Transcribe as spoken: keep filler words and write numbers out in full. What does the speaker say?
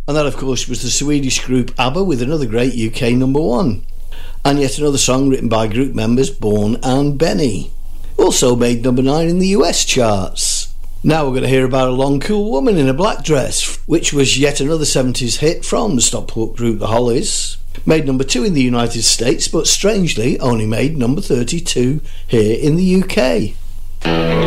And that, of course, was the Swedish group ABBA with another great U K number one. And yet another song written by group members Bourne and Benny. Also made number nine in the U S charts. Now we're going to hear about A Long Cool Woman in a Black Dress, which was yet another seventies hit from the Stockport group The Hollies. Made number two in the United States, but strangely only made number thirty-two here in the U K.